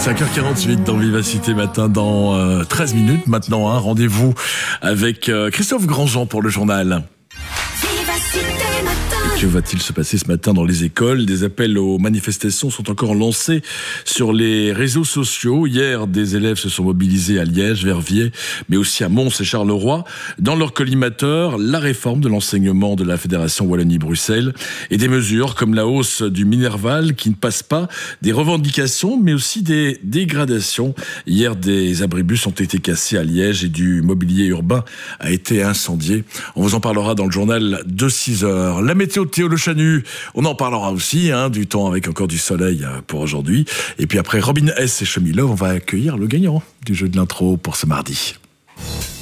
5h48 dans Vivacité Matin, dans 13 minutes maintenant, rendez-vous avec Christophe Grandjean pour le journal. Que va-t-il se passer ce matin dans les écoles? Des appels aux manifestations sont encore lancés sur les réseaux sociaux. Hier, des élèves se sont mobilisés à Liège, Verviers, mais aussi à Mons et Charleroi. Dans leur collimateur, la réforme de l'enseignement de la Fédération Wallonie-Bruxelles et des mesures comme la hausse du Minerval qui ne passe pas, des revendications, mais aussi des dégradations. Hier, des abribus ont été cassés à Liège et du mobilier urbain a été incendié. On vous en parlera dans le journal de 6h. La météo de Théo Le Chanu, on en parlera aussi, du temps avec encore du soleil pour aujourd'hui. Et puis après Robin S et Chemilov, on va accueillir le gagnant du jeu de l'intro pour ce mardi.